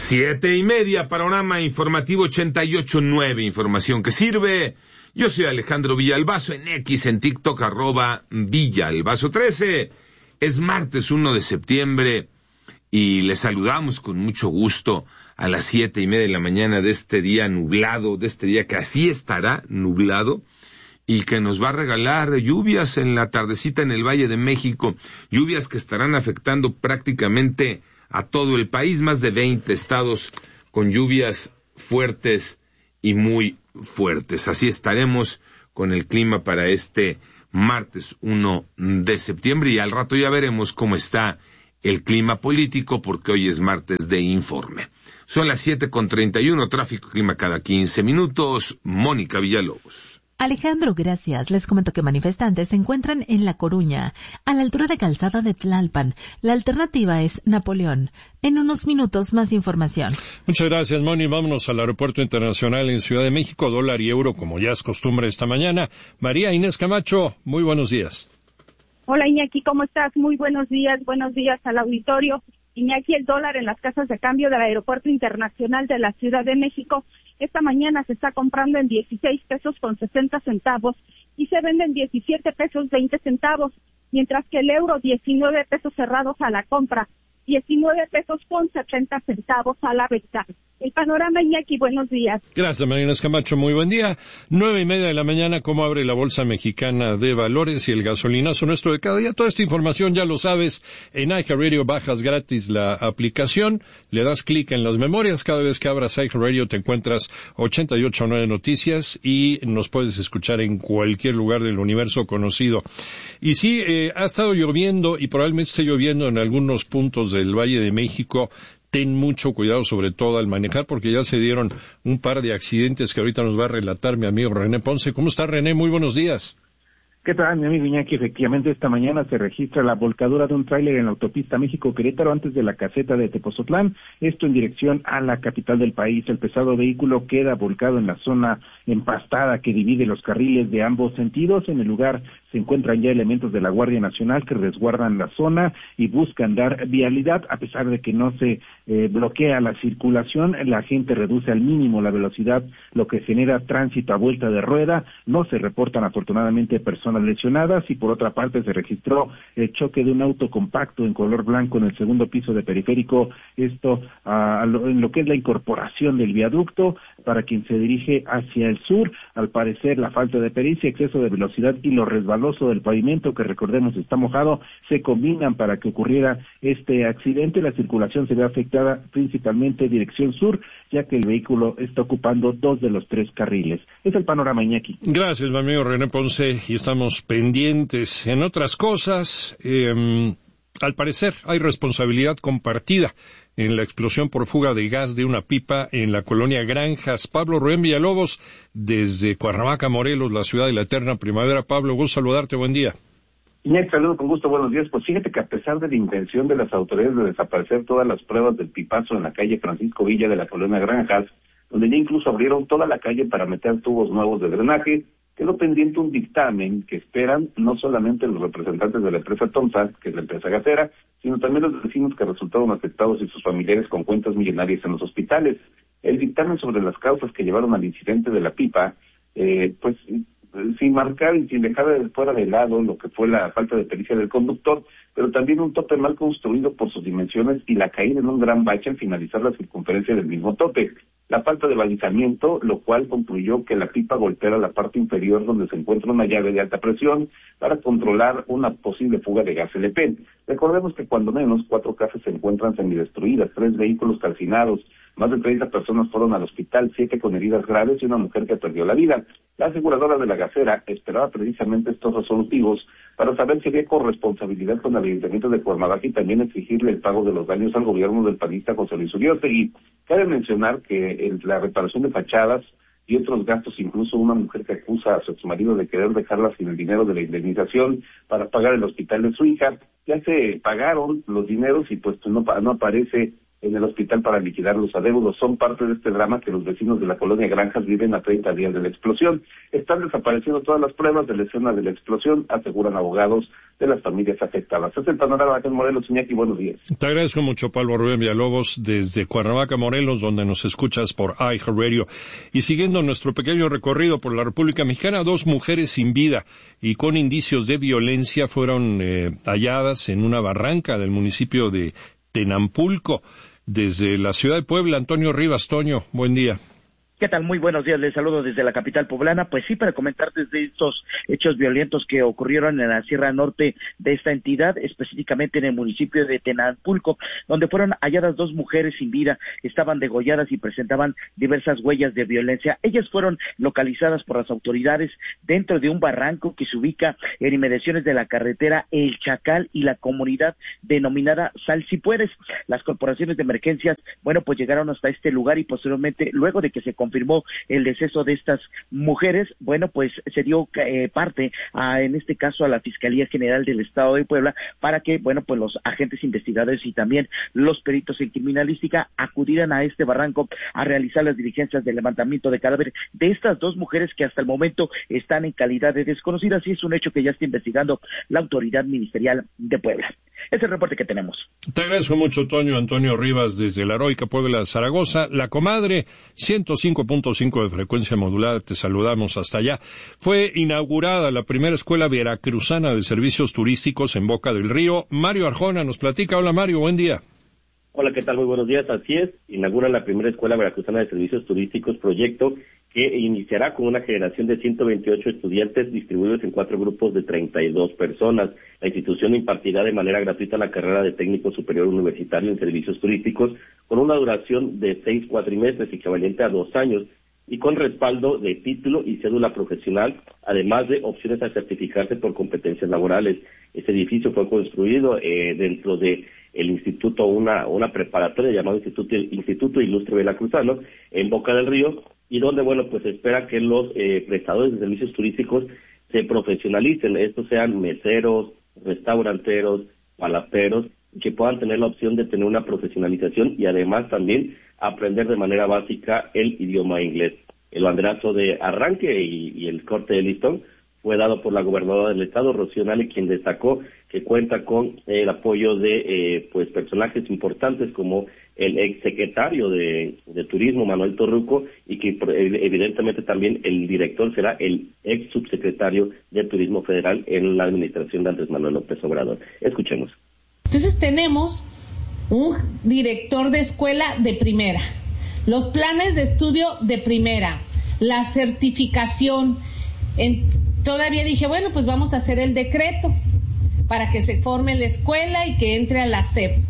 7:30, panorama informativo 88.9, información que sirve. Yo soy Alejandro Villalbazo, en X, en TikTok, @Villalbazo13. Es martes 1 de septiembre y les saludamos con mucho gusto a las 7:30 de la mañana de este día nublado, de este día que así estará nublado y que nos va a regalar lluvias en la tardecita en el Valle de México, lluvias que estarán afectando prácticamente a todo el país, más de 20 estados con lluvias fuertes y muy fuertes. Así estaremos con el clima para este martes 1 de septiembre y al rato ya veremos cómo está el clima político porque hoy es martes de informe. Son las 7:31, tráfico y clima cada 15 minutos. Mónica Villalobos. Alejandro, gracias. Les comento que manifestantes se encuentran en La Coruña, a la altura de Calzada de Tlalpan. La alternativa es Napoleón. En unos minutos, más información. Muchas gracias, Moni. Vámonos al Aeropuerto Internacional en Ciudad de México, dólar y euro, como ya es costumbre esta mañana. María Inés Camacho, muy buenos días. Hola, Iñaki, ¿cómo estás? Muy buenos días al auditorio. Iñaki, el dólar en las casas de cambio del Aeropuerto Internacional de la Ciudad de México esta mañana se está comprando en 16 pesos con 60 centavos y se vende en 17 pesos 20 centavos, mientras que el euro 19 pesos cerrados a la compra, 19 pesos con 70 centavos a la venta. El panorama, Iñaki, buenos días. Gracias, María Inés Camacho, muy buen día. 9:30 de la mañana, ¿cómo abre la Bolsa Mexicana de Valores y el gasolinazo nuestro de cada día? Toda esta información ya lo sabes, en iHeartRadio bajas gratis la aplicación, le das clic en las memorias, cada vez que abras iHeartRadio te encuentras 88.9 noticias y nos puedes escuchar en cualquier lugar del universo conocido. Y sí, ha estado lloviendo y probablemente esté lloviendo en algunos puntos del Valle de México. Ten mucho cuidado, sobre todo al manejar, porque ya se dieron un par de accidentes que ahorita nos va a relatar mi amigo René Ponce. ¿Cómo está, René? Muy buenos días. ¿Qué tal, mi amigo Iñaki? Efectivamente, esta mañana se registra la volcadura de un tráiler en la autopista México-Querétaro antes de la caseta de Tepozotlán, esto en dirección a la capital del país. El pesado vehículo queda volcado en la zona empastada que divide los carriles de ambos sentidos. En el lugar se encuentran ya elementos de la Guardia Nacional que resguardan la zona y buscan dar vialidad. A pesar de que no se bloquea la circulación, la gente reduce al mínimo la velocidad, lo que genera tránsito a vuelta de rueda. No se reportan afortunadamente personas lesionadas y por otra parte se registró el choque de un auto compacto en color blanco en el segundo piso de Periférico, esto en lo que es la incorporación del viaducto para quien se dirige hacia el sur. Al parecer la falta de pericia, exceso de velocidad y lo resbaloso del pavimento, que recordemos está mojado, se combinan para que ocurriera este accidente. La circulación se ve afectada principalmente dirección sur, ya que el vehículo está ocupando 2 de los 3 carriles. Es el panorama, Iñaki. Gracias, mi amigo René Ponce, y estamos pendientes. En otras cosas, al parecer hay responsabilidad compartida en la explosión por fuga de gas de una pipa en la colonia Granjas. Pablo Rubén Villalobos, desde Cuernavaca, Morelos, la ciudad de la eterna primavera. Pablo, gusto saludarte, buen día. Iñaki, saludo con gusto, buenos días. Pues fíjate que a pesar de la intención de las autoridades de desaparecer todas las pruebas del pipazo en la calle Francisco Villa de la colonia Granjas, donde ya incluso abrieron toda la calle para meter tubos nuevos de drenaje, quedó pendiente un dictamen que esperan no solamente los representantes de la empresa Tomsa, que es la empresa gasera, sino también los vecinos que resultaron afectados y sus familiares con cuentas millonarias en los hospitales. El dictamen sobre las causas que llevaron al incidente de la pipa, pues sin marcar y sin dejar fuera de lado lo que fue la falta de pericia del conductor, pero también un tope mal construido por sus dimensiones y la caída en un gran bache al finalizar la circunferencia del mismo tope. La falta de balizamiento, lo cual concluyó que la pipa golpeara la parte inferior donde se encuentra una llave de alta presión para controlar una posible fuga de gas LP. Recordemos que cuando menos 4 casas se encuentran semidestruidas, 3 vehículos calcinados, más de 30 personas fueron al hospital, 7 con heridas graves y una mujer que perdió la vida. La aseguradora de la gasera esperaba precisamente estos resolutivos para saber si había corresponsabilidad con el Ayuntamiento de Cuernavaca y también exigirle el pago de los daños al gobierno del panista José Luis Uriostegui. Cabe mencionar que la reparación de fachadas y otros gastos, incluso una mujer que acusa a su exmarido de querer dejarla sin el dinero de la indemnización para pagar el hospital de su hija, ya se pagaron los dineros y pues no aparece en el hospital para liquidar los adeudos. Son parte de este drama que los vecinos de la colonia Granjas viven a 30 días de la explosión. Están desapareciendo todas las pruebas de la escena de la explosión, aseguran abogados de las familias afectadas. Es el panorama acá en Morelos. Iñaki, buenos días. Te agradezco mucho, Pablo Rubén Villalobos, desde Cuernavaca, Morelos, donde nos escuchas por iHeartRadio. Y siguiendo nuestro pequeño recorrido por la República Mexicana, 2 mujeres sin vida y con indicios de violencia fueron halladas en una barranca del municipio de Tenampulco. Desde la ciudad de Puebla, Antonio Rivas. Toño, buen día. ¿Qué tal? Muy buenos días, les saludo desde la capital poblana. Pues sí, para comentarte de estos hechos violentos que ocurrieron en la Sierra Norte de esta entidad, específicamente en el municipio de Tenampulco, donde fueron halladas 2 mujeres sin vida, estaban degolladas y presentaban diversas huellas de violencia. Ellas fueron localizadas por las autoridades dentro de un barranco que se ubica en inmediaciones de la carretera El Chacal y la comunidad denominada Sal Si Puedes. Las corporaciones de emergencias, bueno, pues llegaron hasta este lugar y posteriormente, luego de que se confirmó el deceso de estas mujeres, bueno, pues se dio parte en este caso a la Fiscalía General del Estado de Puebla para que, bueno, pues los agentes investigadores y también los peritos en criminalística acudieran a este barranco a realizar las diligencias de levantamiento de cadáver de estas 2 mujeres que hasta el momento están en calidad de desconocidas, y es un hecho que ya está investigando la autoridad ministerial de Puebla. Es el reporte que tenemos. Te agradezco mucho, Toño. Antonio Rivas, desde la heroica Puebla, Zaragoza. La Comadre, 105.5 de frecuencia modulada, te saludamos hasta allá. Fue inaugurada la primera escuela veracruzana de servicios turísticos en Boca del Río. Mario Arjona nos platica. Hola, Mario, buen día. Hola, ¿qué tal? Muy buenos días. Así es, inaugura la primera escuela veracruzana de servicios turísticos, proyecto que iniciará con una generación de 128 estudiantes distribuidos en 4 grupos de 32 personas. La institución impartirá de manera gratuita la carrera de técnico superior universitario en servicios turísticos con una duración de 6 cuatrimestres equivalente a 2 años y con respaldo de título y cédula profesional, además de opciones a certificarse por competencias laborales. Este edificio fue construido dentro de el instituto, una preparatoria llamada Instituto Ilustre Veracruzano, en Boca del Río, y donde, bueno, pues se espera que los prestadores de servicios turísticos se profesionalicen, estos sean meseros, restauranteros, palaperos, que puedan tener la opción de tener una profesionalización y además también aprender de manera básica el idioma inglés. El banderazo de arranque y el corte de listón fue dado por la gobernadora del estado, Rocío Nale, quien destacó que cuenta con el apoyo de pues personajes importantes como el exsecretario de Turismo, Manuel Torruco, y que evidentemente también el director será el ex subsecretario de Turismo Federal en la administración de Andrés Manuel López Obrador. Escuchemos. Entonces tenemos un director de escuela de primera, los planes de estudio de primera, la certificación. Todavía dije, bueno, pues vamos a hacer el decreto para que se forme la escuela y que entre a la SEP.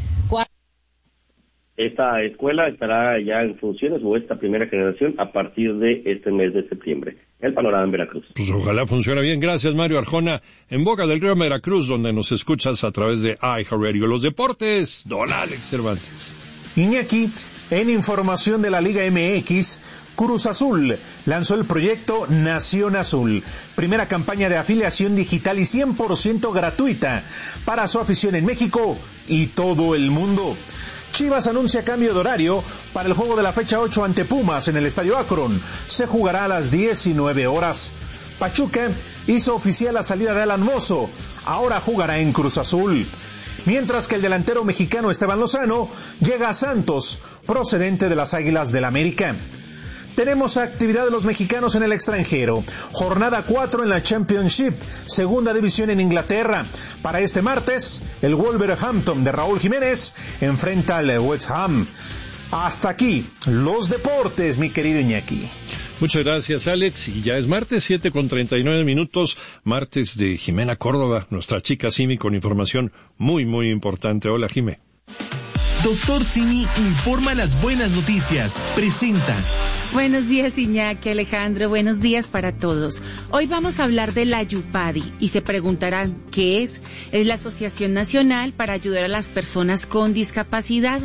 Esta escuela estará ya en funciones, o esta primera generación, a partir de este mes de septiembre. El panorama en Veracruz. Pues ojalá funcione bien. Gracias, Mario Arjona. En Boca del Río, Veracruz, donde nos escuchas a través de iHeartRadio. Los deportes, don Alex Cervantes. Iñaki, en información de la Liga MX, Cruz Azul lanzó el proyecto Nación Azul, primera campaña de afiliación digital y 100% gratuita para su afición en México y todo el mundo. Chivas anuncia cambio de horario para el juego de la fecha 8 ante Pumas en el Estadio Akron. Se jugará a las 19 horas. Pachuca hizo oficial la salida de Alan Mozo. Ahora jugará en Cruz Azul. Mientras que el delantero mexicano Esteban Lozano llega a Santos, procedente de las Águilas del América. Tenemos actividad de los mexicanos en el extranjero. Jornada 4 en la Championship, segunda división en Inglaterra. Para este martes, el Wolverhampton de Raúl Jiménez enfrenta al West Ham. Hasta aquí, los deportes, mi querido Iñaki. Muchas gracias, Alex. Y ya es martes, 7:39, martes de Jimena Córdoba, nuestra chica Simi, con información muy, muy importante. Hola, Jimé. Doctor Simi informa las buenas noticias. Presenta. Buenos días, Iñaki, Alejandro. Buenos días para todos. Hoy vamos a hablar de la Yupadi y se preguntarán, ¿qué es? Es la Asociación Nacional para Ayudar a las Personas con Discapacidad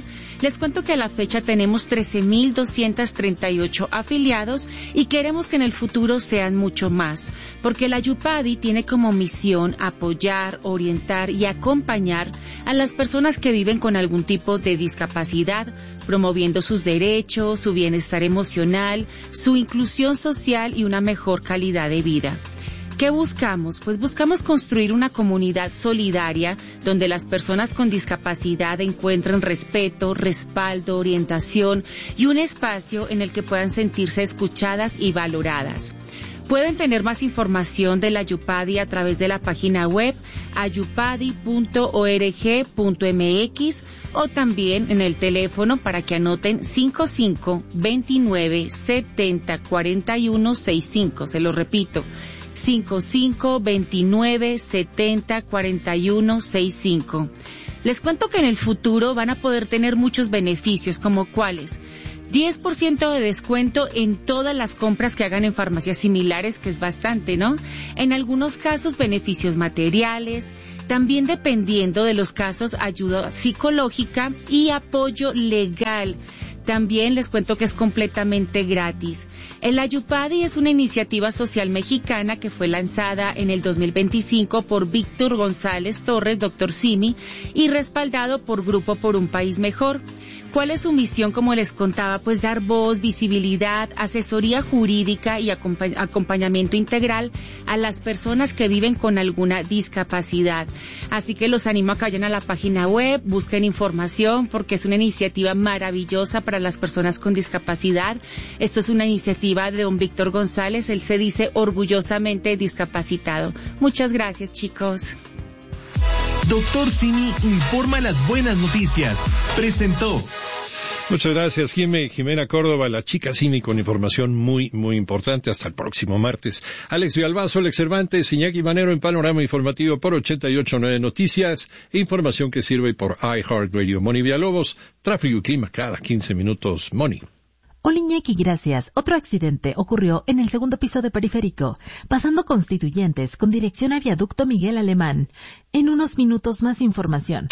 Les cuento que a la fecha tenemos 13.238 afiliados y queremos que en el futuro sean mucho más, porque la Yupadi tiene como misión apoyar, orientar y acompañar a las personas que viven con algún tipo de discapacidad, promoviendo sus derechos, su bienestar emocional, su inclusión social y una mejor calidad de vida. ¿Qué buscamos? Pues buscamos construir una comunidad solidaria donde las personas con discapacidad encuentren respeto, respaldo, orientación y un espacio en el que puedan sentirse escuchadas y valoradas. Pueden tener más información de la Yupadi a través de la página web ayupadi.org.mx o también en el teléfono para que anoten 55 29 70 41 65. Se lo repito. 55 29 70 41 65. Les cuento que en el futuro van a poder tener muchos beneficios, como cuáles: 10% de descuento en todas las compras que hagan en farmacias similares, que es bastante, ¿no? En algunos casos, beneficios materiales. También, dependiendo de los casos, ayuda psicológica y apoyo legal. También les cuento que es completamente gratis. El Ayupadi es una iniciativa social mexicana que fue lanzada en el 2025 por Víctor González Torres, Dr. Simi, y respaldado por Grupo por un País Mejor. ¿Cuál es su misión? Como les contaba, pues dar voz, visibilidad, asesoría jurídica y acompañamiento integral a las personas que viven con alguna discapacidad. Así que los animo a que vayan a la página web, busquen información, porque es una iniciativa maravillosa para las personas con discapacidad. Esto es una iniciativa de don Víctor González, él se dice orgullosamente discapacitado. Muchas gracias, chicos. Dr. Simi informa las buenas noticias. Presentó. Muchas gracias, Jimena Córdoba, la chica Simi, con información muy, muy importante. Hasta el próximo martes. Alex Villalbazo, Alex Cervantes, Iñaki Manero en Panorama Informativo por 88.9 Noticias. Información que sirve por iHeartRadio. Moni Villalobos, tráfico y clima cada 15 minutos. Moni. Hola Iñaki, gracias. Otro accidente ocurrió en el segundo piso de Periférico, pasando Constituyentes con dirección a Viaducto Miguel Alemán. En unos minutos más información.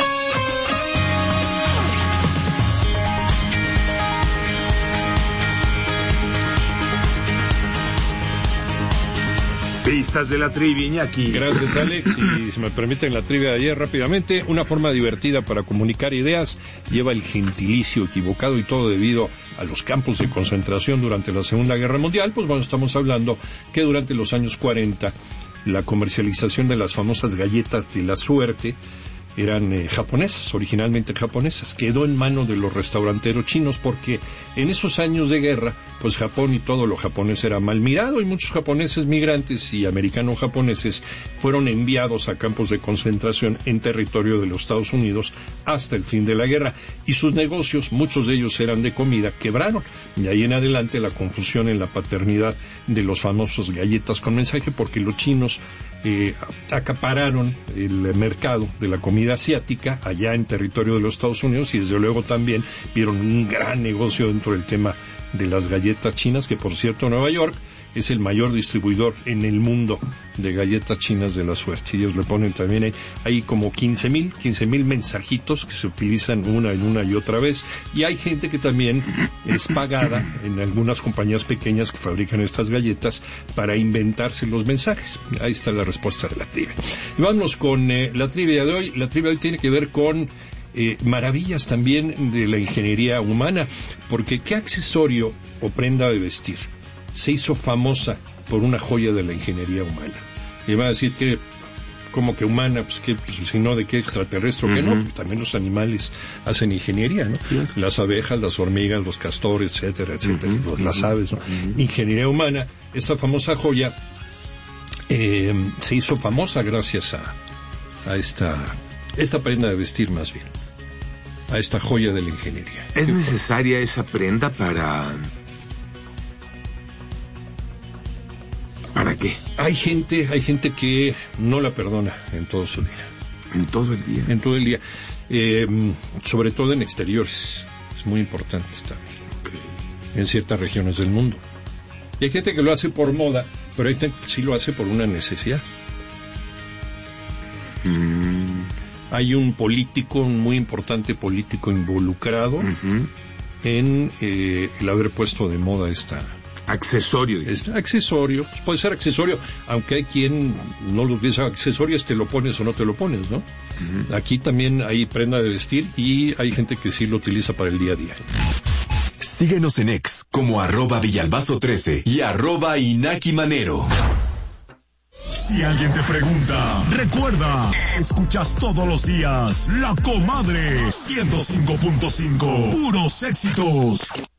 Pistas de la trivia, Iñaki. Gracias, Alex. Y si me permiten la trivia de ayer rápidamente, una forma divertida para comunicar ideas lleva el gentilicio equivocado, y todo debido a los campos de concentración durante la Segunda Guerra Mundial. Pues bueno, estamos hablando que durante los años 40 la comercialización de las famosas galletas de la suerte eran japonesas, originalmente japonesas. Quedó en manos de los restauranteros chinos porque en esos años de guerra, pues Japón y todo lo japonés era mal mirado, y muchos japoneses migrantes y americanos japoneses fueron enviados a campos de concentración en territorio de los Estados Unidos hasta el fin de la guerra, y sus negocios, muchos de ellos eran de comida, quebraron. Y ahí en adelante la confusión en la paternidad de los famosos galletas con mensaje, porque los chinos acapararon el mercado de la comida asiática allá en territorio de los Estados Unidos, y desde luego también vieron un gran negocio dentro del tema de las galletas chinas, que por cierto Nueva York es el mayor distribuidor en el mundo de galletas chinas de la suerte. Ellos le ponen también hay como 15,000 mensajitos que se utilizan una y otra vez, y hay gente que también es pagada en algunas compañías pequeñas que fabrican estas galletas para inventarse los mensajes. Ahí está la respuesta de la trivia. Y vamos con la trivia de hoy. La trivia de hoy tiene que ver con maravillas también de la ingeniería humana, porque ¿qué accesorio o prenda de vestir se hizo famosa por una joya de la ingeniería humana? Y va a decir que, como que humana, pues que si no, de qué extraterrestre, que no, pues también los animales hacen ingeniería, ¿no? Las abejas, las hormigas, los castores, etcétera, etcétera, las aves, ¿no? Ingeniería humana. Esta famosa joya se hizo famosa gracias a esta prenda de vestir, más bien, a esta joya de la ingeniería. ¿Es necesaria esa prenda para qué? Hay gente que no la perdona en todo su día. ¿En todo el día? En todo el día. Sobre todo en exteriores. Es muy importante también. Okay. En ciertas regiones del mundo. Y hay gente que lo hace por moda, pero hay gente que sí lo hace por una necesidad. hay un muy importante político involucrado en el haber puesto de moda esta... Accesorio. Accesorio, puede ser accesorio, aunque hay quien no lo dice accesorio, te lo pones o no te lo pones, ¿no? Aquí también hay prenda de vestir y hay gente que sí lo utiliza para el día a día. Síguenos en X como @Villalbazo13 y @Inaki Manero. Si alguien te pregunta, recuerda, escuchas todos los días La Comadre 105.5, puros éxitos.